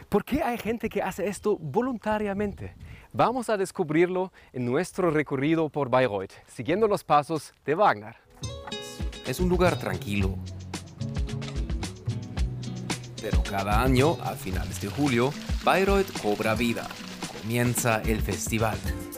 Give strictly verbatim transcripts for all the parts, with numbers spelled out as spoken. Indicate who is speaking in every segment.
Speaker 1: ¿Por qué hay gente que hace esto voluntariamente? Vamos a descubrirlo en nuestro recorrido por Bayreuth, siguiendo los pasos de Wagner.
Speaker 2: Es un lugar tranquilo. Pero cada año, a finales de julio, Bayreuth cobra vida. Comienza el festival.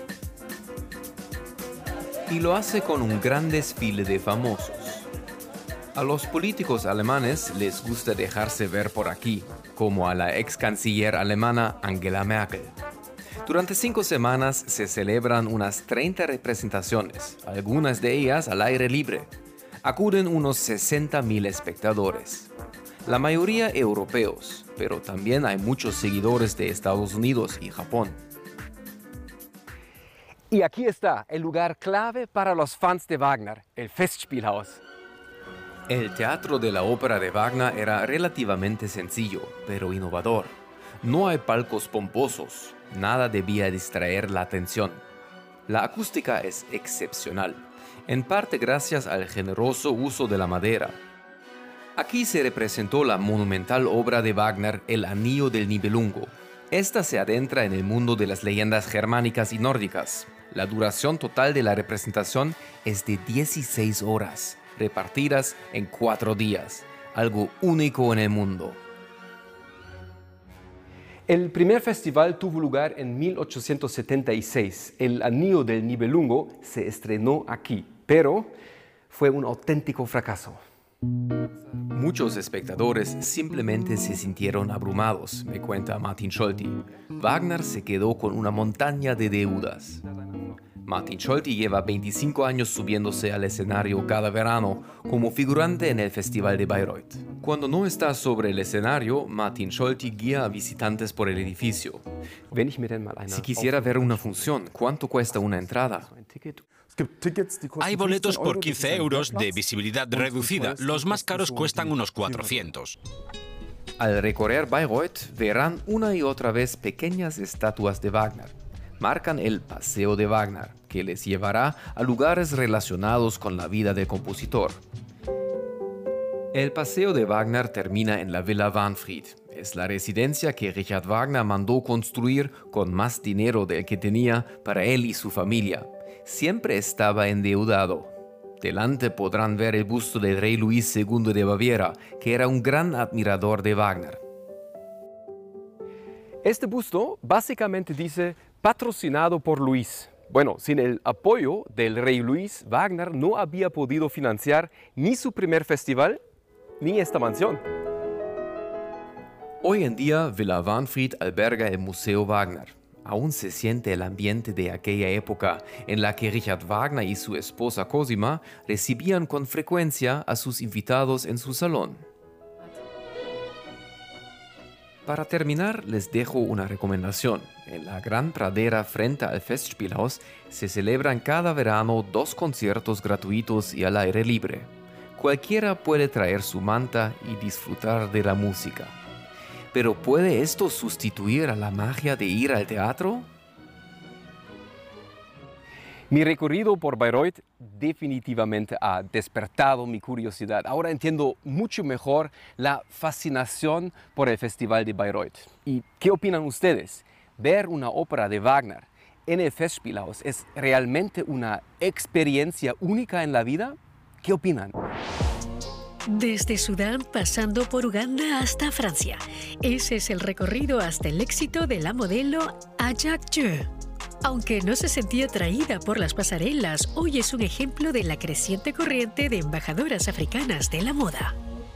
Speaker 2: Y lo hace con un gran desfile de famosos. A los políticos alemanes les gusta dejarse ver por aquí, como a la ex canciller alemana Angela Merkel. Durante cinco semanas se celebran unas treinta representaciones, algunas de ellas al aire libre. Acuden unos sesenta mil espectadores. La mayoría europeos, pero también hay muchos seguidores de Estados Unidos y Japón.
Speaker 1: Y aquí está el lugar clave para los fans de Wagner, el Festspielhaus.
Speaker 2: El teatro de la ópera de Wagner era relativamente sencillo, pero innovador. No hay palcos pomposos, nada debía distraer la atención. La acústica es excepcional, en parte gracias al generoso uso de la madera. Aquí se representó la monumental obra de Wagner, El Anillo del Nibelungo. Esta se adentra en el mundo de las leyendas germánicas y nórdicas. La duración total de la representación es de dieciséis horas, repartidas en cuatro días, algo único en el mundo.
Speaker 1: El primer festival tuvo lugar en mil ochocientos setenta y seis. El Anillo del Nibelungo se estrenó aquí, pero fue un auténtico fracaso.
Speaker 2: Muchos espectadores simplemente se sintieron abrumados, me cuenta Martin Scholti. Wagner se quedó con una montaña de deudas. Martin Scholti lleva veinticinco años subiéndose al escenario cada verano como figurante en el Festival de Bayreuth. Cuando no está sobre el escenario, Martin Scholti guía a visitantes por el edificio. Si quisiera ver una función, ¿cuánto cuesta una entrada?
Speaker 3: Hay boletos por quince euros de visibilidad reducida. Los más caros cuestan unos cuatrocientos.
Speaker 2: Al recorrer Bayreuth verán una y otra vez pequeñas estatuas de Wagner. Marcan el Paseo de Wagner, que les llevará a lugares relacionados con la vida del compositor. El Paseo de Wagner termina en la Villa Wahnfried. Es la residencia que Richard Wagner mandó construir con más dinero del que tenía para él y su familia. Siempre estaba endeudado. Delante podrán ver el busto del rey Luis segundo de Baviera, que era un gran admirador de Wagner.
Speaker 1: Este busto básicamente dice patrocinado por Luis. Bueno, sin el apoyo del rey Luis, Wagner no había podido financiar ni su primer festival, ni esta mansión.
Speaker 2: Hoy en día, Villa Wahnfried alberga el Museo Wagner. Aún se siente el ambiente de aquella época en la que Richard Wagner y su esposa Cosima recibían con frecuencia a sus invitados en su salón. Para terminar, les dejo una recomendación. En la gran pradera frente al Festspielhaus se celebran cada verano dos conciertos gratuitos y al aire libre. Cualquiera puede traer su manta y disfrutar de la música. ¿Pero puede esto sustituir a la magia de ir al teatro?
Speaker 1: Mi recorrido por Bayreuth definitivamente ha despertado mi curiosidad. Ahora entiendo mucho mejor la fascinación por el Festival de Bayreuth. ¿Y qué opinan ustedes? ¿Ver una ópera de Wagner en el Festspielhaus es realmente una experiencia única en la vida? ¿Qué opinan?
Speaker 4: Desde Sudán pasando por Uganda hasta Francia. Ese es el recorrido hasta el éxito de la modelo Ajak Jö. Aunque no se sentía atraída por las pasarelas, hoy es un ejemplo de la creciente corriente de embajadoras africanas de la moda.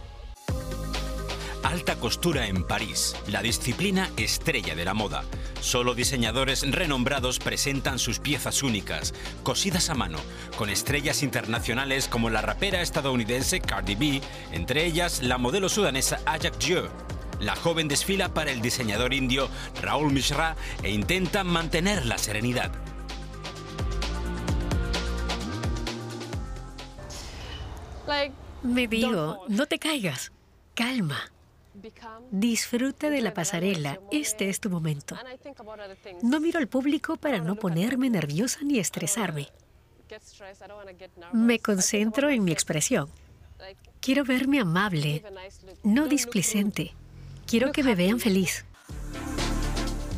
Speaker 3: Alta costura en París, la disciplina estrella de la moda. Solo diseñadores renombrados presentan sus piezas únicas, cosidas a mano, con estrellas internacionales como la rapera estadounidense Cardi B, entre ellas la modelo sudanesa Ajak Jö. La joven desfila para el diseñador indio Raul Mishra e intenta mantener la serenidad.
Speaker 4: Me digo, no te caigas, calma. Disfruta de la pasarela, este es tu momento. No miro al público para no ponerme nerviosa ni estresarme. Me concentro en mi expresión. Quiero verme amable, no displicente. Quiero que me vean feliz.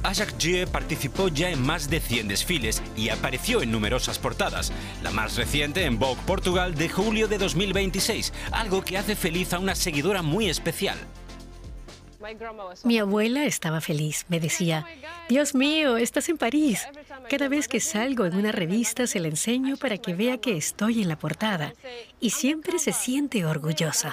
Speaker 3: Ajak-Jue participó ya en más de cien desfiles y apareció en numerosas portadas, la más reciente en Vogue Portugal de julio de dos mil veintiséis, algo que hace feliz a una seguidora muy especial.
Speaker 4: Mi abuela estaba feliz, me decía, Dios mío, estás en París. Cada vez que salgo en una revista se la enseño para que vea que estoy en la portada y siempre se siente orgullosa.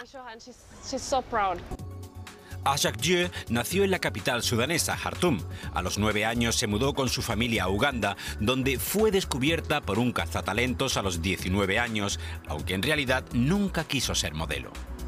Speaker 3: Ajak-Jue nació en la capital sudanesa, Jartum. A los nueve años se mudó con su familia a Uganda, donde fue descubierta por un cazatalentos a los diecinueve años, aunque en realidad nunca quiso ser modelo.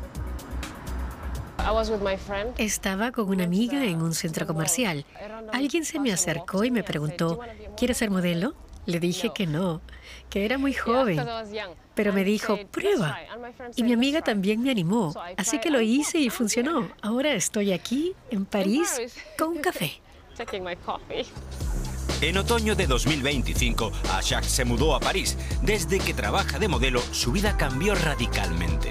Speaker 4: Estaba con una amiga en un centro comercial. Alguien se me acercó y me preguntó, ¿quieres ser modelo? Le dije que no, que era muy joven. Pero me dijo, prueba. Y mi amiga también me animó. Así que lo hice y funcionó. Ahora estoy aquí, en París, con un café.
Speaker 3: En otoño de dos mil veinticinco, Ajak se mudó a París. Desde que trabaja de modelo, su vida cambió radicalmente.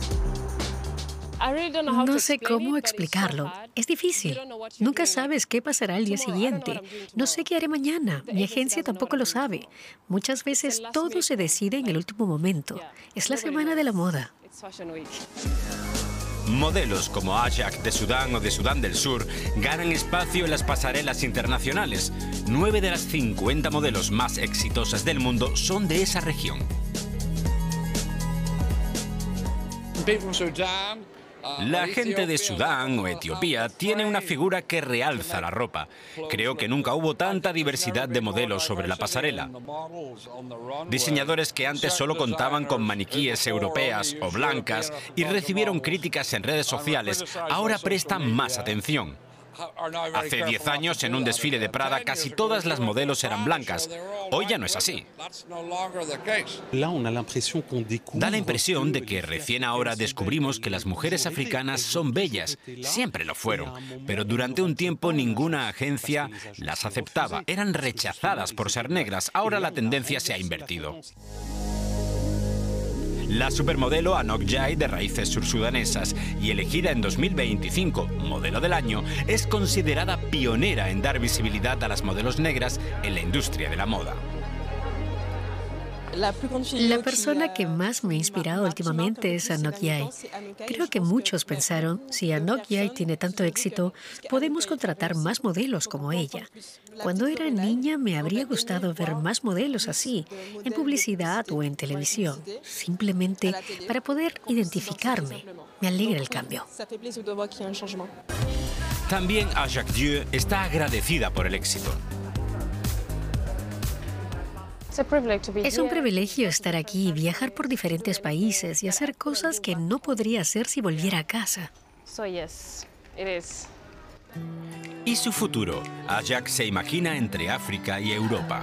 Speaker 4: No sé cómo explicarlo. Es difícil. Nunca sabes qué pasará al día siguiente. No sé qué haré mañana. Mi agencia tampoco lo sabe. Muchas veces todo se decide en el último momento. Es la semana de la moda.
Speaker 3: Modelos como Ajak de Sudán o de Sudán del Sur ganan espacio en las pasarelas internacionales. Nueve de las cincuenta modelos más exitosas del mundo son de esa región. La gente de Sudán o Etiopía tiene una figura que realza la ropa. Creo que nunca hubo tanta diversidad de modelos sobre la pasarela. Diseñadores que antes solo contaban con maniquíes europeas o blancas y recibieron críticas en redes sociales, ahora prestan más atención. Hace diez años, en un desfile de Prada, casi todas las modelos eran blancas. Hoy ya no es así. Da la impresión de que recién ahora descubrimos que las mujeres africanas son bellas. Siempre lo fueron. Pero durante un tiempo ninguna agencia las aceptaba. Eran rechazadas por ser negras. Ahora la tendencia se ha invertido. La supermodelo Anok Jai, de raíces sursudanesas y elegida en dos mil veinticinco modelo del año, es considerada pionera en dar visibilidad a las modelos negras en la industria de la moda.
Speaker 4: La persona que más me ha inspirado últimamente es Anok Jai. Creo que muchos pensaron, si Anok Jai tiene tanto éxito, podemos contratar más modelos como ella. Cuando era niña me habría gustado ver más modelos así, en publicidad o en televisión, simplemente para poder identificarme. Me alegra el cambio.
Speaker 3: También Ajak-Jue está agradecida por el éxito.
Speaker 4: Es un privilegio estar aquí, viajar por diferentes países y hacer cosas que no podría hacer si volviera a casa.
Speaker 3: ¿Y su futuro? Ajak se imagina entre África y Europa.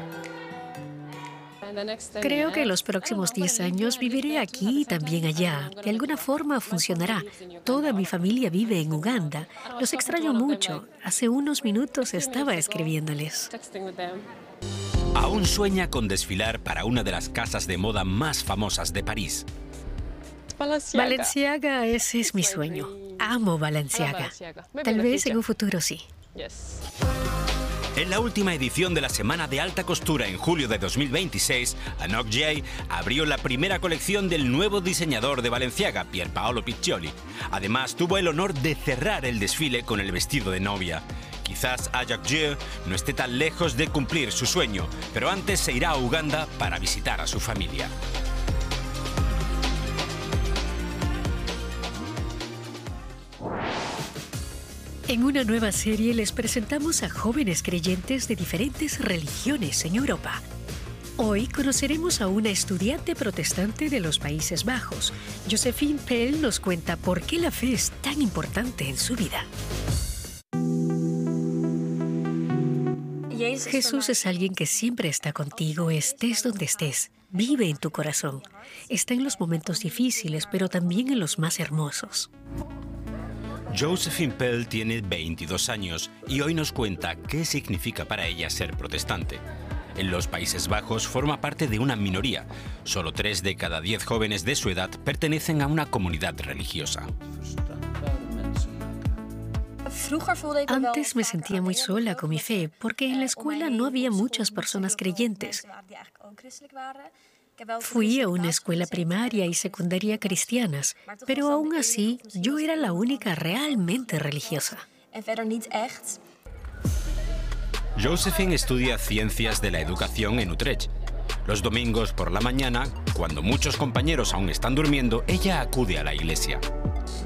Speaker 4: Creo que en los próximos diez años viviré aquí y también allá. De alguna forma funcionará. Toda mi familia vive en Uganda. Los extraño mucho. Hace unos minutos estaba escribiéndoles.
Speaker 3: Aún sueña con desfilar para una de las casas de moda más famosas de París.
Speaker 4: Balenciaga, ese es mi sueño. Amo Balenciaga. Tal vez en un futuro sí.
Speaker 3: En la última edición de la Semana de Alta Costura en julio de dos mil veintiséis, Anok Jai abrió la primera colección del nuevo diseñador de Balenciaga, Pier Paolo Piccioli. Además, tuvo el honor de cerrar el desfile con el vestido de novia. Quizás Ajak-Jue no esté tan lejos de cumplir su sueño, pero antes se irá a Uganda para visitar a su familia.
Speaker 4: En una nueva serie les presentamos a jóvenes creyentes de diferentes religiones en Europa. Hoy conoceremos a una estudiante protestante de los Países Bajos. Josephine Pell nos cuenta por qué la fe es tan importante en su vida. Jesús es alguien que siempre está contigo, estés donde estés. Vive en tu corazón. Está en los momentos difíciles, pero también en los más hermosos.
Speaker 3: Josephine Pell tiene veintidós años y hoy nos cuenta qué significa para ella ser protestante. En los Países Bajos forma parte de una minoría. Solo tres de cada diez jóvenes de su edad pertenecen a una comunidad religiosa.
Speaker 4: Antes me sentía muy sola con mi fe, porque en la escuela no había muchas personas creyentes. Fui a una escuela primaria y secundaria cristianas, pero aún así yo era la única realmente religiosa.
Speaker 3: Josephine estudia Ciencias de la Educación en Utrecht. Los domingos por la mañana, cuando muchos compañeros aún están durmiendo, ella acude a la iglesia.